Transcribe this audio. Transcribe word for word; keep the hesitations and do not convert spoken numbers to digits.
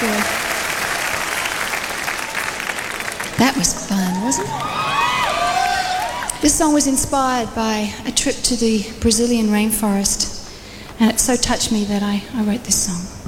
good. That was fun, wasn't it? This song was inspired by a trip to the Brazilian rainforest, and it so touched me that I, I wrote this song.